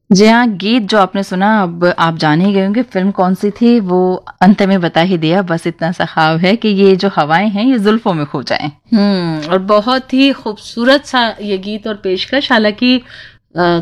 जी हाँ, गीत जो आपने सुना अब आप जान ही गए होंगे फ़िल्म कौन-सी थी, वो अंत में बता ही दिया, बस इतना सा ख़्वाब है कि ये जो हवाएँ हैं ये ज़ुल्फ़ों में खो जाएँ। और बहुत ही खूबसूरत सा ये गीत और पेशकश, हालांकि